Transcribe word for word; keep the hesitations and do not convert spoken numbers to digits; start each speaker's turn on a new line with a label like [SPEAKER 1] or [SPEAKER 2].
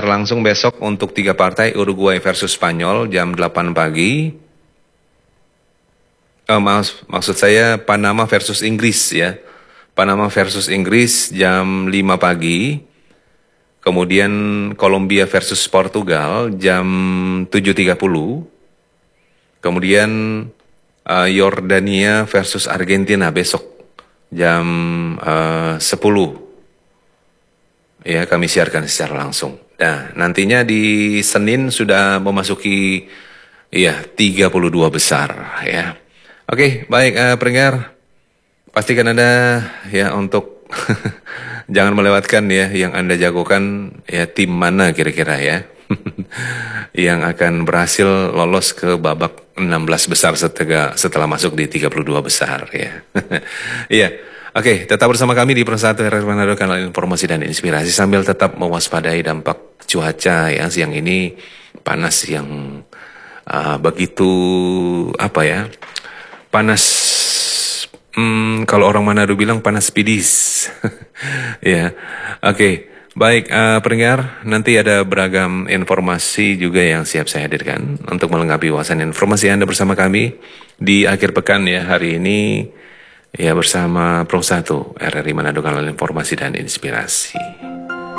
[SPEAKER 1] berlangsung besok untuk tiga partai, Uruguay versus Spanyol jam delapan pagi. Oh, maaf, maksud saya Panama versus Inggris ya. Panama versus Inggris jam lima pagi. Kemudian Kolombia versus Portugal jam tujuh tiga puluh. Kemudian uh, Yordania versus Argentina besok jam uh, sepuluh. Ya, kami siarkan secara langsung. Nah, nantinya di Senin sudah memasuki ya tiga puluh dua besar ya. Oke, baik uh, pendengar. Pastikan Anda ya untuk jangan melewatkan ya yang Anda jagokan ya tim mana kira-kira ya. yang akan berhasil lolos ke babak enam belas besar setelah, setelah masuk di tiga puluh dua besar ya. Iya. Oke, tetap bersama kami di Persatu R R Manado, kanal informasi dan inspirasi, sambil tetap mewaspadai dampak cuaca ya. Siang ini panas yang uh, begitu apa ya? Panas, hmm, kalau orang Manado bilang panas pidis. Ya. Oke. Baik, uh, pendengar, nanti ada beragam informasi juga yang siap saya hadirkan untuk melengkapi wawasan informasi Anda bersama kami di akhir pekan ya hari ini ya bersama Pro satu R R I Manado, kanal informasi dan inspirasi.